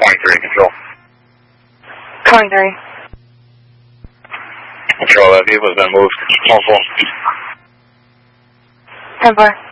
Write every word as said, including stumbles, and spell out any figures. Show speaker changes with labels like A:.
A: twenty-three, control.
B: twenty-three.
A: Control, that vehicle's been moved. ten four.
B: ten four.